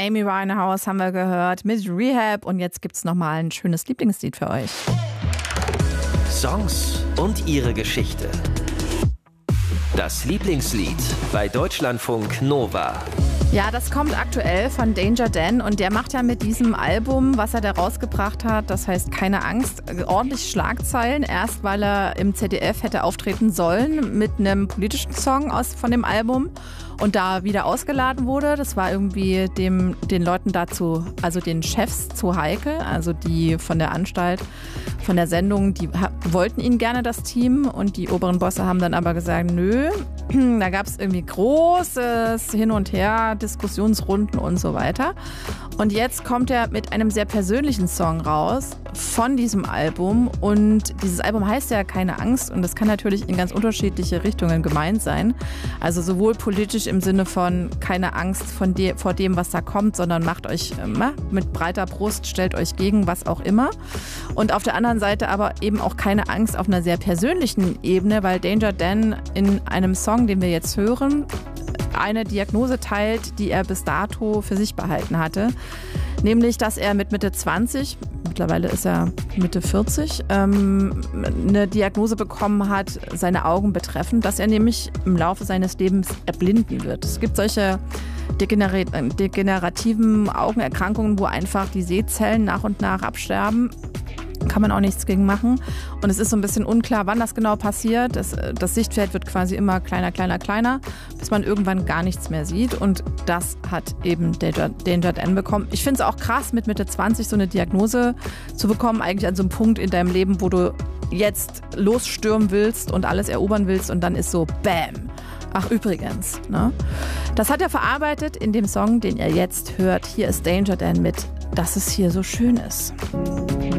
Amy Winehouse haben wir gehört mit Rehab und jetzt gibt's nochmal ein schönes Lieblingslied für euch. Songs und ihre Geschichte. Das Lieblingslied bei Deutschlandfunk Nova. Ja, das kommt aktuell von Danger Dan und der macht ja mit diesem Album, was er da rausgebracht hat, das heißt Keine Angst, ordentlich Schlagzeilen. Erst weil er im ZDF hätte auftreten sollen mit einem politischen Song von dem Album und da wieder ausgeladen wurde. Das war irgendwie den Leuten dazu, also den Chefs zu heikel, also die von der Anstalt, von der Sendung, die wollten ihn gerne, das Team, und die oberen Bosse haben dann aber gesagt, nö. Da gab es irgendwie großes Hin und Her, Diskussionsrunden und so weiter. Und jetzt kommt er mit einem sehr persönlichen Song raus von diesem Album. Und dieses Album heißt ja Keine Angst. Und das kann natürlich in ganz unterschiedliche Richtungen gemeint sein. Also sowohl politisch im Sinne von keine Angst vor dem, was da kommt, sondern macht euch mit breiter Brust, stellt euch gegen, was auch immer. Und auf der anderen Seite aber eben auch keine Angst auf einer sehr persönlichen Ebene, weil Danger Dan in einem Song, den wir jetzt hören, eine Diagnose teilt, die er bis dato für sich behalten hatte. Nämlich, dass er mit Mitte 20, mittlerweile ist er Mitte 40, eine Diagnose bekommen hat, seine Augen betreffend, dass er nämlich im Laufe seines Lebens erblinden wird. Es gibt solche degenerativen Augenerkrankungen, wo einfach die Sehzellen nach und nach absterben. Kann man auch nichts gegen machen. Und es ist so ein bisschen unklar, wann das genau passiert. Das Sichtfeld wird quasi immer kleiner, kleiner, kleiner, bis man irgendwann gar nichts mehr sieht. Und das hat eben Danger Dan bekommen. Ich finde es auch krass, mit Mitte 20 so eine Diagnose zu bekommen, eigentlich an so einem Punkt in deinem Leben, wo du jetzt losstürmen willst und alles erobern willst und dann ist so BÄM. Ach, übrigens, ne? Das hat er verarbeitet in dem Song, den ihr jetzt hört. Hier ist Danger Dan mit Dass es hier so schön ist.